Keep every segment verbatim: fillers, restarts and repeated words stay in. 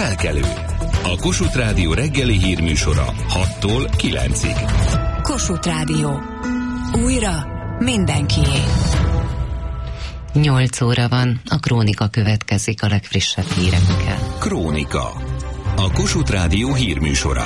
Felkelő. A Kossuth Rádió reggeli hírműsora hattól kilencig. Kossuth Rádió. Újra mindenkié. nyolc óra van, a Krónika következik a legfrissebb hírekkel. Krónika. A Kossuth Rádió hírműsora.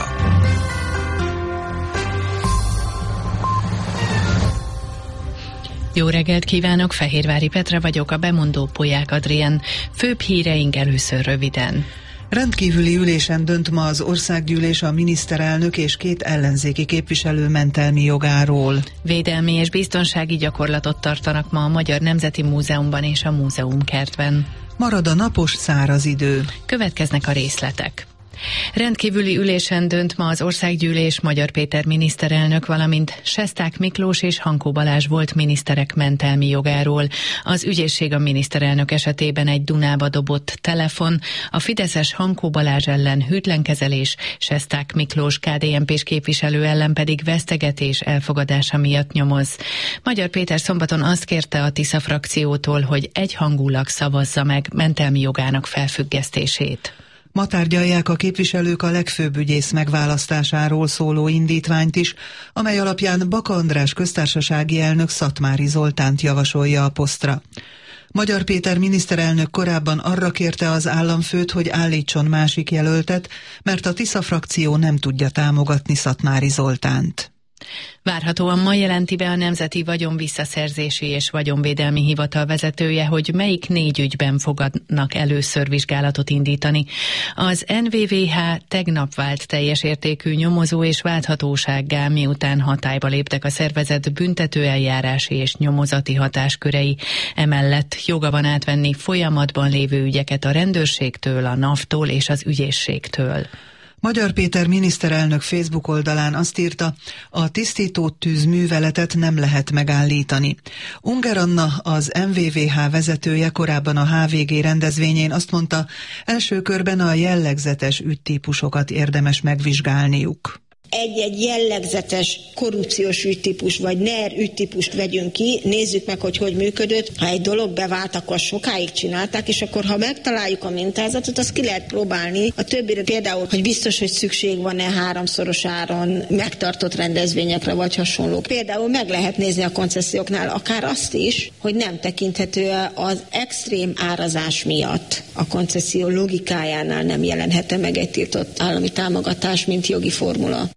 Jó reggelt kívánok, Fehérvári Petra vagyok, a bemondó Polyák Adrien. Főbb híreink először röviden. Rendkívüli ülésen dönt ma az országgyűlés a miniszterelnök és két ellenzéki képviselő mentelmi jogáról. Védelmi és biztonsági gyakorlatot tartanak ma a Magyar Nemzeti Múzeumban és a Múzeumkertben. Marad a napos, száraz idő. Következnek a részletek. Rendkívüli ülésen dönt ma az országgyűlés Magyar Péter miniszterelnök, valamint Sesták Miklós és Hankó Balázs volt miniszterek mentelmi jogáról. Az ügyészség a miniszterelnök esetében egy Dunába dobott telefon, a fideszes Hankó Balázs ellen hűtlenkezelés, Sesták Miklós ká dé en pés képviselő ellen pedig vesztegetés elfogadása miatt nyomoz. Magyar Péter szombaton azt kérte a Tisza frakciótól, hogy egyhangulag szavazza meg mentelmi jogának felfüggesztését. Ma tárgyalják a képviselők a legfőbb ügyész megválasztásáról szóló indítványt is, amely alapján Baka András köztársasági elnök Szatmári Zoltánt javasolja a posztra. Magyar Péter miniszterelnök korábban arra kérte az államfőt, hogy állítson másik jelöltet, mert a Tisza frakció nem tudja támogatni Szatmári Zoltánt. Várhatóan ma jelenti be a Nemzeti Vagyonvisszaszerzési és Vagyonvédelmi Hivatal vezetője, hogy melyik négy ügyben fogadnak először vizsgálatot indítani. Az en vé vé há tegnap vált teljes értékű nyomozó és válthatósággá, miután hatályba léptek a szervezet büntetőeljárási és nyomozati hatáskörei. Emellett joga van átvenni folyamatban lévő ügyeket a rendőrségtől, a NAV-tól és az ügyészségtől. Magyar Péter miniszterelnök Facebook oldalán azt írta, a tisztító tűzműveletet nem lehet megállítani. Unger Anna, az em vé vé há vezetője korábban a há vé gé rendezvényén azt mondta, első körben a jellegzetes ügytípusokat érdemes megvizsgálniuk. Egy-egy jellegzetes korrupciós ügytípus vagy NER ügytípust vegyünk ki, nézzük meg, hogy hogy működött. Ha egy dolog bevált, akkor sokáig csinálták, és akkor ha megtaláljuk a mintázatot, azt ki lehet próbálni. A többire például, hogy biztos, hogy szükség van-e háromszoros áron megtartott rendezvényekre vagy hasonló. Például meg lehet nézni a konceszióknál akár azt is, hogy nem tekinthető az extrém árazás miatt a koncesszió logikájánál nem jelenhet meg egy tiltott állami támogatás, mint jogi formula.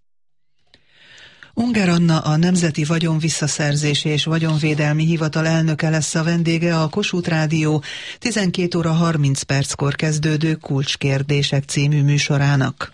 Unger Anna, a Nemzeti Vagyonvisszaszerzési és Vagyonvédelmi Hivatal elnöke lesz a vendége a Kossuth Rádió tizenkét óra harminc perckor kezdődő Kulcskérdések című műsorának.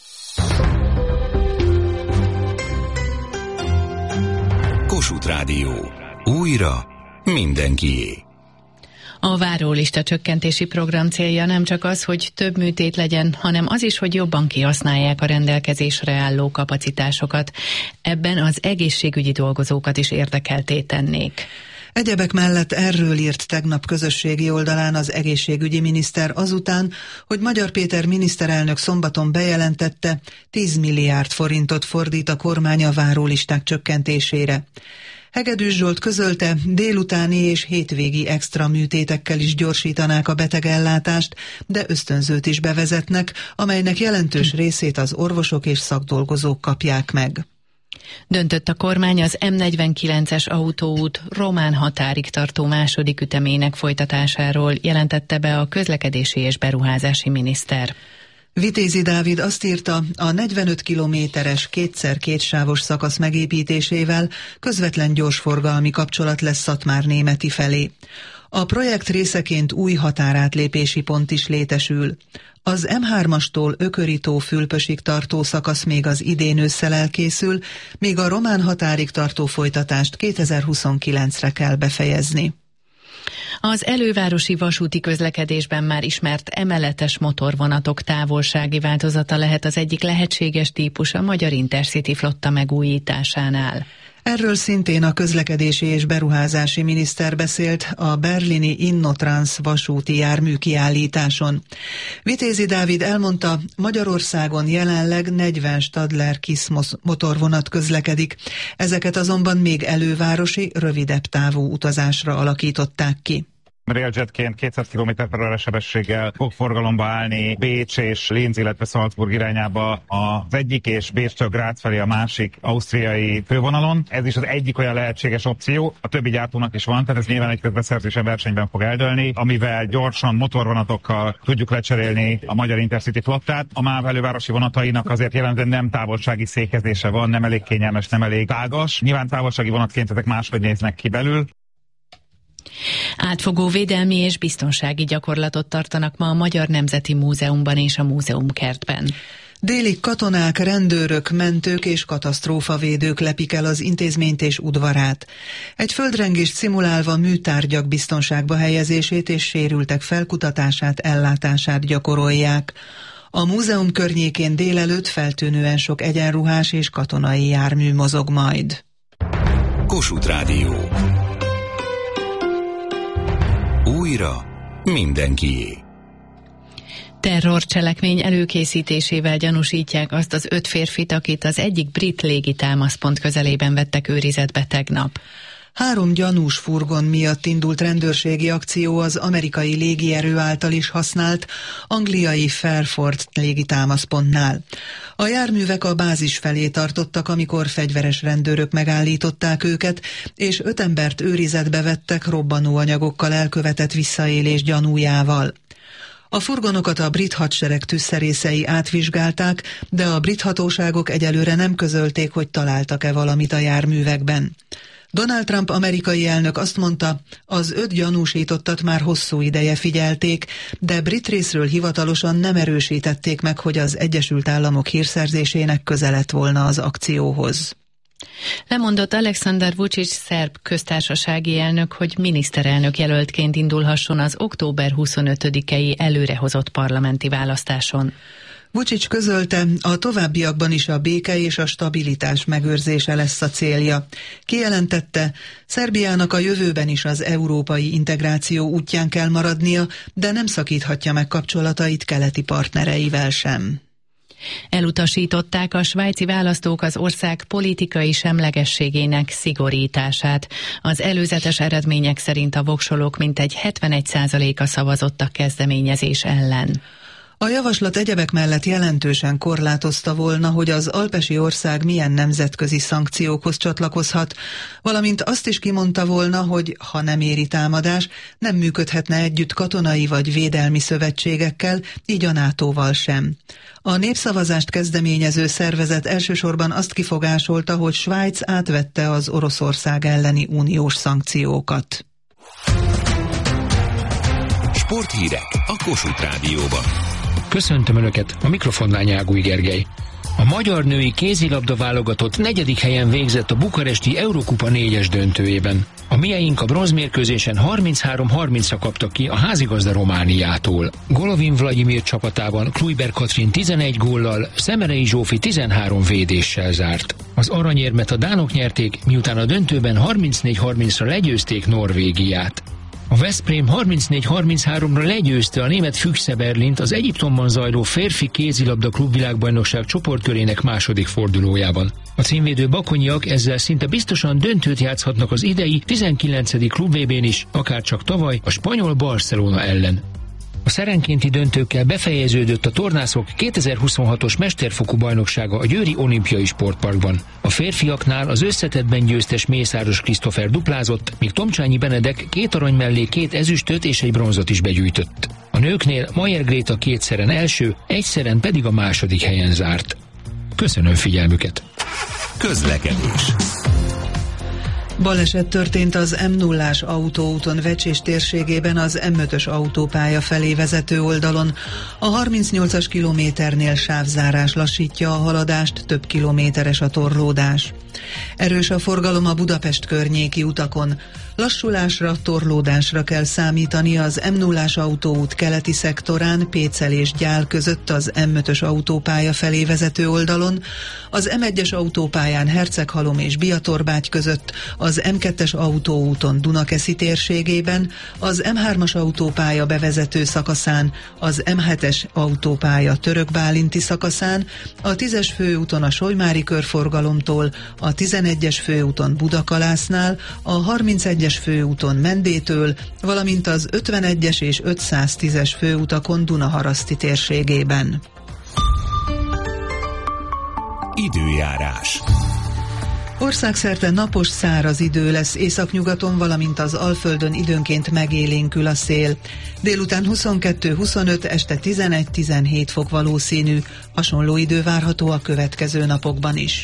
Kossuth Rádió. Újra mindenkié. A várólista csökkentési program célja nem csak az, hogy több műtét legyen, hanem az is, hogy jobban kihasználják a rendelkezésre álló kapacitásokat. Ebben az egészségügyi dolgozókat is érdekeltté tennék. Egyebek mellett erről írt tegnap közösségi oldalán az egészségügyi miniszter azután, hogy Magyar Péter miniszterelnök szombaton bejelentette, tíz milliárd forintot fordít a kormány a várólisták csökkentésére. Hegedűs Zsolt közölte, délutáni és hétvégi extra műtétekkel is gyorsítanák a betegellátást, de ösztönzőt is bevezetnek, amelynek jelentős részét az orvosok és szakdolgozók kapják meg. Döntött a kormány az em negyvenkilences autóút román határig tartó második ütemének folytatásáról, jelentette be a közlekedési és beruházási miniszter. Vitézi Dávid azt írta, a negyvenöt kilométeres kétszer kétsávos szakasz megépítésével közvetlen gyorsforgalmi kapcsolat lesz Szatmár-Németi felé. A projekt részeként új határátlépési pont is létesül. Az em hármastól Ököri-tó-Fülpösig tartó szakasz még az idén ősszel elkészül, míg a román határig tartó folytatást kétezer-huszonkilencre kell befejezni. Az elővárosi vasúti közlekedésben már ismert emeletes motorvonatok távolsági változata lehet az egyik lehetséges típus a magyar Intercity flotta megújításánál. Erről szintén a közlekedési és beruházási miniszter beszélt a berlini Innotrans vasúti jármű kiállításon. Vitézi Dávid elmondta, Magyarországon jelenleg negyven Stadler Kiss motorvonat közlekedik, ezeket azonban még elővárosi, rövidebb távú utazásra alakították ki. Railjetként kétszáz kilométer per óra sebességgel fog forgalomba állni Bécs és Linz, illetve Salzburg irányába az egyik, és Bécstől Graz felé a másik ausztriai fővonalon. Ez is az egyik olyan lehetséges opció, a többi gyártónak is van, tehát ez nyilván egy közbeszerzésen versenyben fog eldőlni, amivel gyorsan motorvonatokkal tudjuk lecserélni a magyar Intercity flottát. A MÁV elővárosi vonatainak azért jelentően nem távolsági székezése van, nem elég kényelmes, nem elég tágas. Nyilván távolsági vonatként ezek máshogy néznek ki belül. Átfogó védelmi és biztonsági gyakorlatot tartanak ma a Magyar Nemzeti Múzeumban és a Múzeumkertben. Délig katonák, rendőrök, mentők és katasztrófavédők lepik el az intézményt és udvarát. Egy földrengést szimulálva műtárgyak biztonságba helyezését és sérültek felkutatását, ellátását gyakorolják. A múzeum környékén délelőtt feltűnően sok egyenruhás és katonai jármű mozog majd. Kossuth Rádió. Újra mindenkié. Terrorcselekmény előkészítésével gyanúsítják azt az öt férfit, akit az egyik brit légitámaszpont közelében vettek őrizetbe tegnap. Három gyanús furgon miatt indult rendőrségi akció az amerikai légierő által is használt angliai Fairford légitámaszpontnál. A járművek a bázis felé tartottak, amikor fegyveres rendőrök megállították őket, és öt embert őrizetbe vettek robbanóanyagokkal elkövetett visszaélés gyanújával. A furgonokat a brit hadsereg tűzszerészei átvizsgálták, de a brit hatóságok egyelőre nem közölték, hogy találtak-e valamit a járművekben. Donald Trump amerikai elnök azt mondta, az öt gyanúsítottat már hosszú ideje figyelték, de brit részről hivatalosan nem erősítették meg, hogy az Egyesült Államok hírszerzésének köze lett volna az akcióhoz. Lemondott Alexander Vučić szerb köztársasági elnök, hogy miniszterelnök jelöltként indulhasson az október huszonötödikei előrehozott parlamenti választáson. Vučić közölte, a továbbiakban is a béke és a stabilitás megőrzése lesz a célja. Kijelentette, Szerbiának a jövőben is az európai integráció útján kell maradnia, de nem szakíthatja meg kapcsolatait keleti partnereivel sem. Elutasították a svájci választók az ország politikai semlegességének szigorítását. Az előzetes eredmények szerint a voksolók mintegy hetvenegy százaléka szavazott a kezdeményezés ellen. A javaslat egyebek mellett jelentősen korlátozta volna, hogy az alpesi ország milyen nemzetközi szankciókhoz csatlakozhat, valamint azt is kimondta volna, hogy ha nem éri támadás, nem működhetne együtt katonai vagy védelmi szövetségekkel, így a nátóval sem. A népszavazást kezdeményező szervezet elsősorban azt kifogásolta, hogy Svájc átvette az Oroszország elleni uniós szankciókat. Sporthírek a Kossuth Rádióban. Köszöntöm Önöket, a mikrofonnál Nyágúj Gergely. A magyar női kézilabda válogatott negyedik helyen végzett a bukaresti Eurokupa négyes döntőjében. A mieink a bronzmérkőzésen harminchárom harmincra kaptak ki a házigazda Romániától. Golovin Vladimir csapatában Kluiber Katrin tizenegy góllal, Szemerei Zsófi tizenhárom védéssel zárt. Az aranyérmet a dánok nyerték, miután a döntőben harmincnégy harmincra legyőzték Norvégiát. A Veszprém harmincnégy harmincháromra legyőzte a német Füchse Berlint az Egyiptomban zajló férfi kézilabda klubvilágbajnokság csoportkörének második fordulójában. A címvédő bakonyiak ezzel szinte biztosan döntőt játszhatnak az idei tizenkilencedik klub vé bén is, akárcsak tavaly a spanyol Barcelona ellen. A szerenkénti döntőkkel befejeződött a tornászok kétezer-huszonhatos mesterfokú bajnoksága a Győri Olimpiai Sportparkban. A férfiaknál az összetettben győztes Mészáros Krisztofer duplázott, míg Tomcsányi Benedek két arany mellé két ezüstöt és egy bronzot is begyűjtött. A nőknél Mayer Gréta kétszeren első, egyszeren pedig a második helyen zárt. Köszönöm figyelmüket! Közlekedés. Baleset történt az em nullás autóúton Vecsés térségében az em ötös autópálya felé vezető oldalon. A harmincnyolcas kilométernél sávzárás lassítja a haladást, több kilométeres a torlódás. Erős a forgalom a Budapest környéki utakon. Lassulásra, torlódásra kell számítani az em nullás autóút keleti szektorán, Pécel és Gyál között az em ötös autópálya felé vezető oldalon, az em egyes autópályán Herceghalom és Biatorbágy között, az em kettes autóúton Dunakeszi térségében, az em hármas autópálya bevezető szakaszán, az em hetes autópálya Törökbálinti szakaszán, a tízes főúton a Solymári körforgalomtól a tizenegyes főúton Budakalásznál, a harmincegyes főúton Mendétől, valamint az ötvenegyes és ötszáztízes főutakon Dunaharaszti térségében. Időjárás. Országszerte napos, száraz idő lesz, északnyugaton, valamint az Alföldön időnként megélénkül a szél. Délután huszonkettő-huszonöt, este tizenegy-tizenhét fok valószínű, hasonló idő várható a következő napokban is.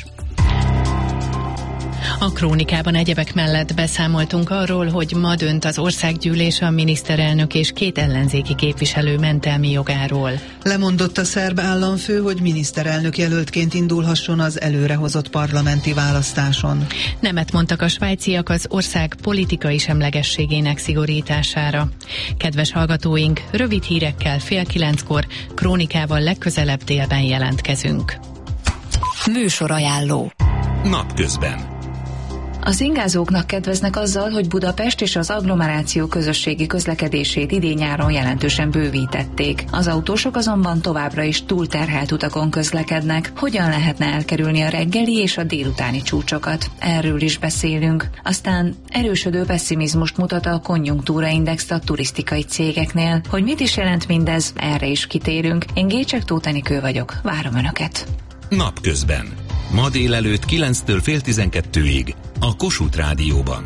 A krónikában egyebek mellett beszámoltunk arról, hogy ma dönt az országgyűlés a miniszterelnök és két ellenzéki képviselő mentelmi jogáról. Lemondott a szerb államfő, hogy miniszterelnök jelöltként indulhasson az előrehozott parlamenti választáson. Nemet mondtak a svájciak az ország politikai semlegességének szigorítására. Kedves hallgatóink, rövid hírekkel fél kilenckor, krónikával legközelebb délben jelentkezünk. Műsorajánló. Napközben. Az ingázóknak kedveznek azzal, hogy Budapest és az agglomeráció közösségi közlekedését idén-nyáron jelentősen bővítették. Az autósok azonban továbbra is túlterhelt utakon közlekednek. Hogyan lehetne elkerülni a reggeli és a délutáni csúcsokat? Erről is beszélünk. Aztán erősödő pessimizmust mutat a konjunktúraindex a turisztikai cégeknél. Hogy mit is jelent mindez, erre is kitérünk. Én Gécsek Tóth Enikő vagyok. Várom Önöket. Napközben. Ma délelőtt kilenctől fél tizenkettőig a Kossuth Rádióban.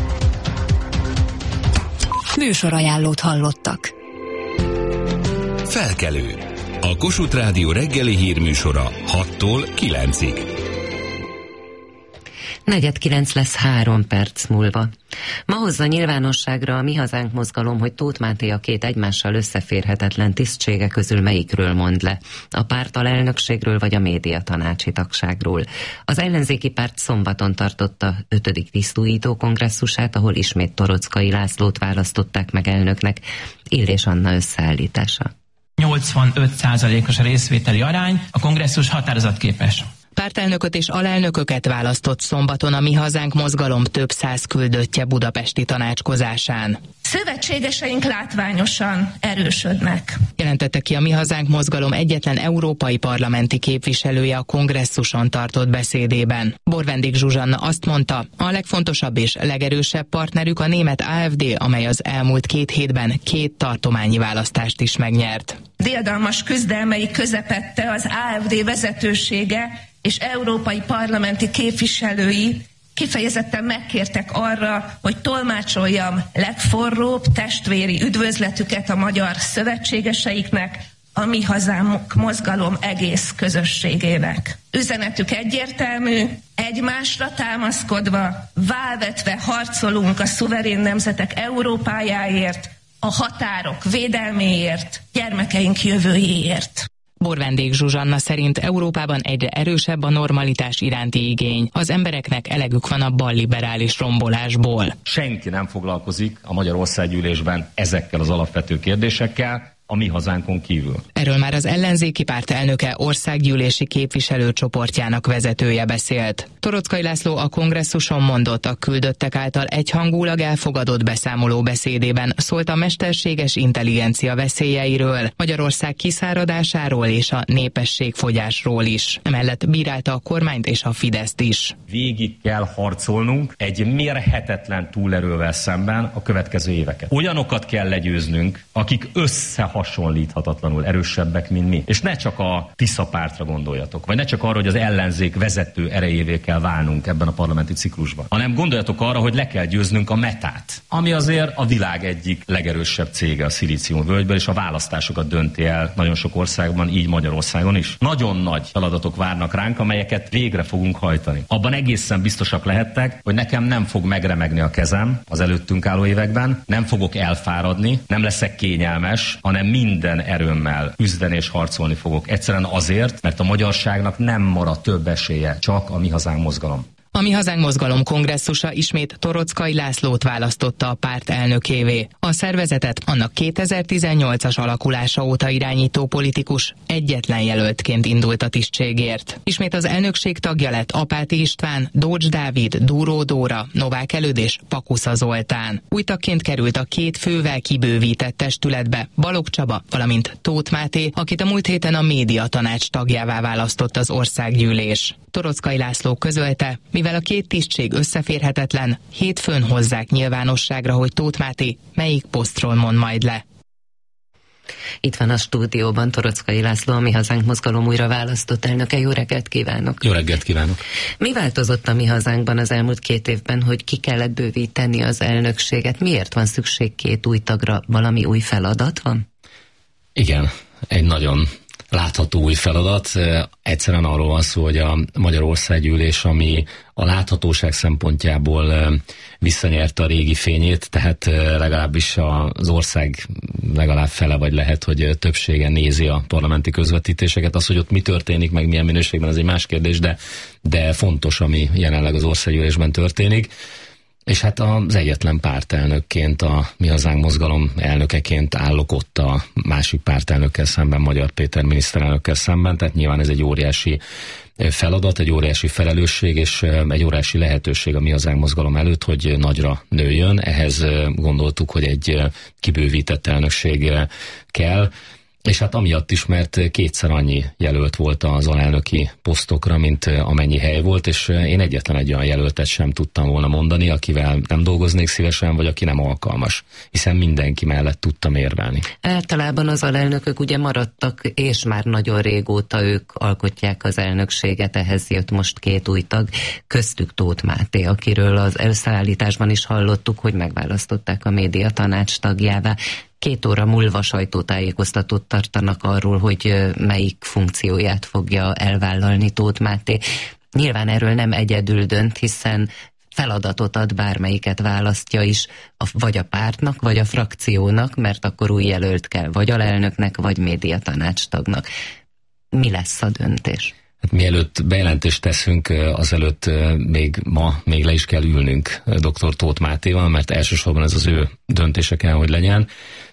Műsorajánlót hallottak. Felkelő. A Kossuth Rádió reggeli hírműsora hattól kilencig. Negyed kilenc lesz három perc múlva. Ma hozza nyilvánosságra a Mi Hazánk mozgalom, hogy Tóth Máté a két egymással összeférhetetlen tisztsége közül melyikről mond le. A pártalelnökségről vagy a médiatanácsi tagságról. Az ellenzéki párt szombaton tartotta ötödik tisztújító kongresszusát, ahol ismét Toroczkai Lászlót választották meg elnöknek. Illés Anna összeállítása. nyolcvanöt százalékos a részvételi arány, a kongresszus határozatképes. Pártelnököt és alelnököket választott szombaton a Mi Hazánk mozgalom több száz küldöttje budapesti tanácskozásán. Szövetségeseink látványosan erősödnek. Jelentette ki a Mi Hazánk mozgalom egyetlen európai parlamenti képviselője a kongresszuson tartott beszédében. Borvendik Zsuzsanna azt mondta, a legfontosabb és legerősebb partnerük a német á ef dé, amely az elmúlt két hétben két tartományi választást is megnyert. Diadalmas küzdelmei közepette az á ef dé vezetősége és európai parlamenti képviselői kifejezetten megkértek arra, hogy tolmácsoljam legforróbb testvéri üdvözletüket a magyar szövetségeseiknek, a Mi Hazánk mozgalom egész közösségének. Üzenetük egyértelmű, egymásra támaszkodva, válvetve harcolunk a szuverén nemzetek Európájáért, a határok védelméért, gyermekeink jövőjéért. Borvendik Zsuzsanna szerint Európában egyre erősebb a normalitás iránti igény. Az embereknek elegük van a balliberális rombolásból. Senki nem foglalkozik a Magyar Országgyűlésben ezekkel az alapvető kérdésekkel, a Mi Hazánkon kívül. Erről már az ellenzéki párt elnöke országgyűlési képviselőcsoportjának vezetője beszélt. Toroczkai László a kongresszuson mondott, a küldöttek által egyhangulag elfogadott beszámoló beszédében szólt a mesterséges intelligencia veszélyeiről, Magyarország kiszáradásáról és a népességfogyásról is. Emellett bírálta a kormányt és a Fideszt is. Végig kell harcolnunk egy mérhetetlen túlerővel szemben a következő éveket. Olyanokat kell legyőznünk, akik összehasonlíthatatlanul erősebbek, mint mi. És ne csak a Tisza pártra gondoljatok, vagy ne csak arra, hogy az ellenzék vezető erejévé kell válnunk ebben a parlamenti ciklusban, hanem gondoljatok arra, hogy le kell győznünk a Metát, ami azért a világ egyik legerősebb cége a Szilíciumvölgyben, és a választásokat dönti el nagyon sok országban, így Magyarországon is. Nagyon nagy feladatok várnak ránk, amelyeket végre fogunk hajtani. Abban egészen biztosak lehettek, hogy nekem nem fog megremegni a kezem az előttünk álló években, nem fogok elfáradni, nem leszek kényelmes, hanem minden erőmmel küzdeni és harcolni fogok. Egyszerűen azért, mert a magyarságnak nem marad több esélye, csak a Mi Hazánk mozgalom. A Mi Hazánk mozgalom kongresszusa ismét Toroczkai Lászlót választotta a párt elnökévé. A szervezetet annak kétezer-tizennyolcas alakulása óta irányító politikus egyetlen jelöltként indult a tisztségért. Ismét az elnökség tagja lett Apáti István, Dócs Dávid, Dúró Dóra, Novák Előd és Pakusza Zoltán. Új tagként került a két fővel kibővített testületbe Balogh Csaba, valamint Tóth Máté, akit a múlt héten a médiatanács tagjává választott az országgyűlés. Toroczkai László közölte, mivel Mivel a két tisztség összeférhetetlen, hétfőn hozzák nyilvánosságra, hogy Tóth Máté melyik posztról mond majd le. Itt van a stúdióban Toroczkai László, a Mi Hazánk mozgalom újra választott elnöke. Jó reggelt kívánok! Jó reggelt kívánok! Mi változott a Mi Hazánkban az elmúlt két évben, hogy ki kellett bővíteni az elnökséget? Miért van szükség két új tagra? Valami új feladat van? Igen, egy nagyon látható új feladat. Egyszerűen arról van szó, hogy a Magyarországgyűlés, ami a láthatóság szempontjából visszanyerte a régi fényét, tehát legalábbis az ország legalább fele vagy lehet, hogy többsége nézi a parlamenti közvetítéseket. Az, hogy ott mi történik, meg milyen minőségben, az egy más kérdés, de, de fontos, ami jelenleg az Országgyűlésben történik. És hát az egyetlen pártelnökként, a Mi Hazánk mozgalom elnökeként állok ott a másik pártelnökkel szemben, Magyar Péter miniszterelnökkel szemben, tehát nyilván ez egy óriási feladat, egy óriási felelősség, és egy óriási lehetőség a Mi Hazánk mozgalom előtt, hogy nagyra nőjön. Ehhez gondoltuk, hogy egy kibővített elnökség kell, és hát amiatt is, mert kétszer annyi jelölt volt az alelnöki posztokra, mint amennyi hely volt, és én egyetlen egy olyan jelöltet sem tudtam volna mondani, akivel nem dolgoznék szívesen, vagy aki nem alkalmas, hiszen mindenki mellett tudtam érvelni. Általában az alelnökök ugye maradtak, és már nagyon régóta ők alkotják az elnökséget, ehhez jött most két új tag, köztük Tóth Máté, akiről az összeállításban is hallottuk, hogy megválasztották a média tanács tagjává. Két óra múlva sajtótájékoztatót tartanak arról, hogy melyik funkcióját fogja elvállalni Tóth Máté. Nyilván erről nem egyedül dönt, hiszen feladatot ad, bármelyiket választja is, vagy a pártnak, vagy a frakciónak, mert akkor új jelölt kell, vagy alelnöknek, vagy médiatanácstagnak. Mi lesz a döntés? Hát mielőtt bejelentést teszünk, azelőtt még ma még le is kell ülnünk dr. Tóth Mátéval, mert elsősorban ez az ő döntése kell, hogy legyen.